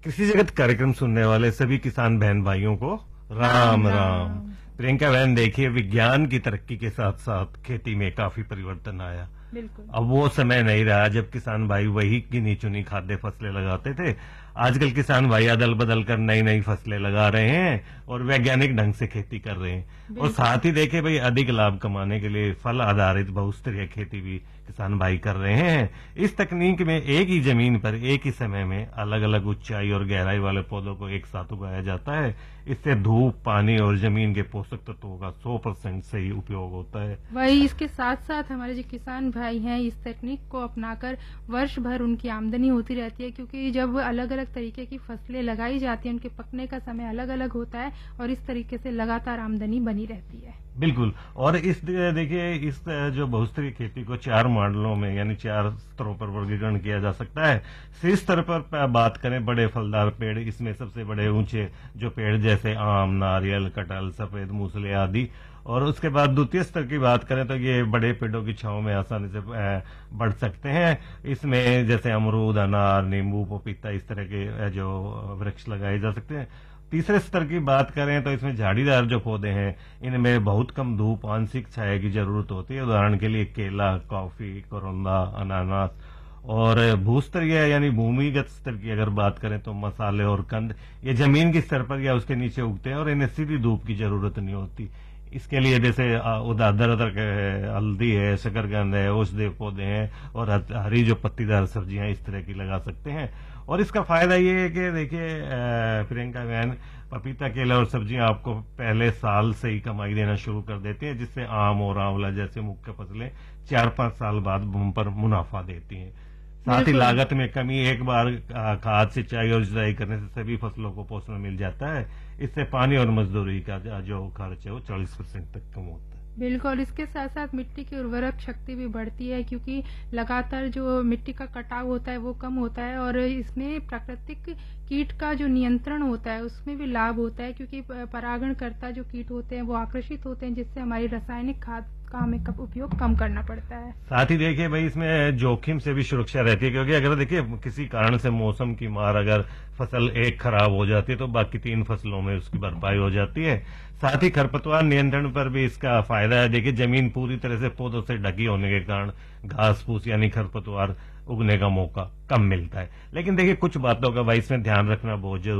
कृषि जगत कार्यक्रम सुनने वाले सभी किसान बहन भाइयों को राम राम। प्रियंका बहन, देखिए विज्ञान की तरक्की के साथ साथ खेती में काफी परिवर्तन आया। बिल्कुल। अब वो समय नहीं रहा जब किसान भाई वही गिनी चुनी खाद्य फसलें लगाते थे। आजकल किसान भाई अदल बदल कर नई नई फसलें लगा रहे हैं और वैज्ञानिक ढंग से खेती कर रहे हैं। और साथ ही देखे भाई अधिक लाभ कमाने के लिए फल आधारित बहुस्तरीय खेती भी किसान भाई कर रहे हैं। इस तकनीक में एक ही जमीन पर एक ही समय में अलग अलग ऊंचाई और गहराई वाले पौधों को एक साथ उगाया जाता है। इससे धूप, पानी और जमीन के पोषक तत्वों का 100% सही उपयोग होता है। वही इसके साथ साथ हमारे जो किसान भाई हैं इस तकनीक को अपनाकर वर्ष भर उनकी आमदनी होती रहती है, क्योंकि जब अलग अलग तरीके की फसलें लगाई जाती हैं उनके पकने का समय अलग अलग होता है और इस तरीके से लगातार आमदनी बनी रहती है। बिल्कुल। और इस देखिए इस जो बहुस्तरीय खेती को 4 मॉडलों में यानी 4 स्तरों पर वर्गीकरण किया जा सकता है। शीर्ष स्तर पर बात करें बड़े फलदार पेड़, इसमें सबसे बड़े ऊंचे जो पेड़ जैसे आम, नारियल, कटहल, सफेद मूसले आदि। और उसके बाद द्वितीय स्तर की बात करें तो ये बड़े पेड़ों की छांव में आसानी से बढ़ सकते हैं। इसमें जैसे अमरूद, अनार, नींबू, पपीता इस तरह के जो वृक्ष लगाए जा सकते हैं। तीसरे स्तर की बात करें तो इसमें झाड़ीदार जो पौधे हैं इनमें बहुत कम धूप, आंशिक छाया की जरूरत होती है। उदाहरण के लिए केला, कॉफी, करोंदा, अनानास। और भूस्तरीय यानी भूमिगत स्तर की अगर बात करें तो मसाले और कंद ये जमीन के स्तर पर या उसके नीचे उगते हैं और इन्हें सीधी धूप की जरूरत नहीं होती। इसके लिए जैसे उदाहरण हल्दी है, शकरकंद है, औषधीय पौधे हैं और हरी जो पत्तीदार सब्जियां इस तरह की लगा सकते हैं। और इसका फायदा ये है कि देखिए प्रियंका बहन, पपीता, केला और सब्जियां आपको पहले साल से ही कमाई देना शुरू कर देती हैं, जिससे आम और आंवला जैसे मुख्य फसलें 4-5 साल बाद बम्पर मुनाफा देती हैं। साथ ही लागत में कमी, एक बार खाद, सिंचाई और जुताई करने से सभी फसलों को पोषण मिल जाता है। इससे पानी और मजदूरी का जो खर्च है वो 40% तक कम होता है। बिल्कुल। इसके साथ साथ मिट्टी की उर्वरक शक्ति भी बढ़ती है, क्योंकि लगातार जो मिट्टी का कटाव होता है वो कम होता है और इसमें प्राकृतिक कीट का जो नियंत्रण होता है उसमें भी लाभ होता है, क्योंकि परागणकर्ता जो कीट होते हैं वो आकर्षित होते हैं, जिससे हमारी रासायनिक खाद का हमें उपयोग कम करना पड़ता है। साथ ही देखिए भाई इसमें जोखिम से भी सुरक्षा रहती है, क्योंकि अगर देखिए किसी कारण से मौसम की मार अगर फसल एक खराब हो जाती है तो बाकी 3 फसलों में उसकी भरपाई हो जाती है। साथ ही खरपतवार नियंत्रण पर भी इसका फायदा है। देखिए जमीन पूरी तरह से पौधों से ढकी होने के कारण घास फूस यानी खरपतवार उगने का मौका कम मिलता है। लेकिन देखिए कुछ बातों का भाई इसमें ध्यान रखना बहुत जरूरी